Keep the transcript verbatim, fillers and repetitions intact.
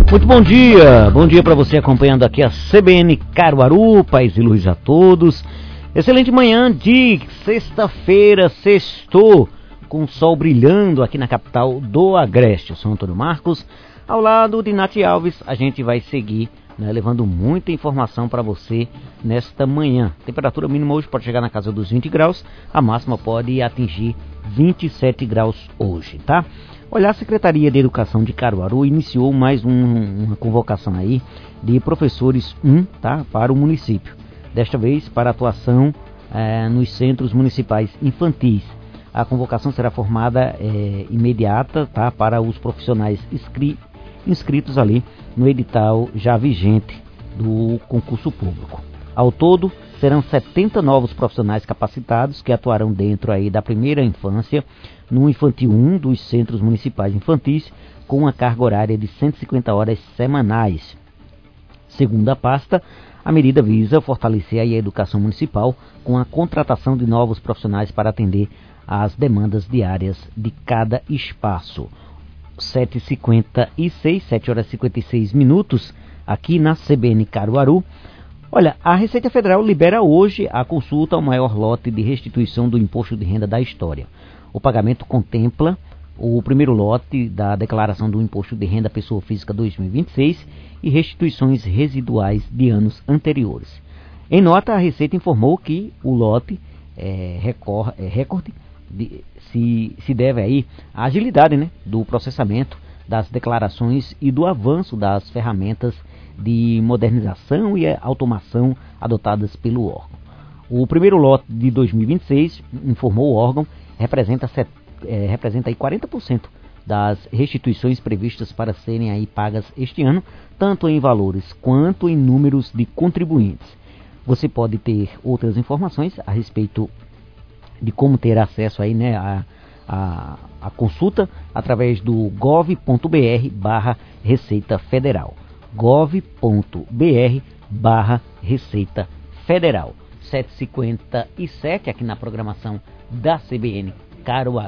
Muito bom dia, bom dia para você acompanhando aqui a C B N Caruaru, paz e luz a todos. Excelente manhã de sexta-feira, sextou, com o sol brilhando aqui na capital do Agreste. Eu sou Antônio Marcos, ao lado de Nath Alves, a gente vai seguir, né, levando muita informação para você nesta manhã. A temperatura mínima hoje pode chegar na casa dos vinte graus, a máxima pode atingir vinte e sete graus hoje, tá? Olha, a Secretaria de Educação de Caruaru iniciou mais um, uma convocação aí de professores um, tá, para o município. Desta vez para atuação é, nos centros municipais infantis. A convocação será formada é, imediata, tá, para os profissionais inscri- inscritos ali no edital já vigente do concurso público. Ao todo, serão setenta novos profissionais capacitados que atuarão dentro aí da primeira infância, no Infantil um dos centros municipais infantis, com uma carga horária de cento e cinquenta horas semanais. Segundo a pasta, a medida visa fortalecer aí a educação municipal com a contratação de novos profissionais para atender às demandas diárias de cada espaço. sete e cinquenta e seis, sete horas e cinquenta e seis minutos, aqui na C B N Caruaru. Olha, a Receita Federal libera hoje a consulta ao maior lote de restituição do imposto de renda da história. O pagamento contempla o primeiro lote da declaração do imposto de renda pessoa física dois mil e vinte e seis e restituições residuais de anos anteriores. Em nota, a Receita informou que o lote é, recor- é recorde de, se, se deve aí à agilidade, né, do processamento das declarações e do avanço das ferramentas de modernização e automação adotadas pelo órgão. O primeiro lote de dois mil e vinte e seis, informou o órgão, representa, set, é, representa aí quarenta por cento das restituições previstas para serem aí pagas este ano, tanto em valores quanto em números de contribuintes. Você pode ter outras informações a respeito de como ter acesso aí, né, a, a, a consulta através do gov.br barra Receita Federal. gov.br barra Receita Federal. sete e cinquenta e sete aqui na programação da C B N Caruaru.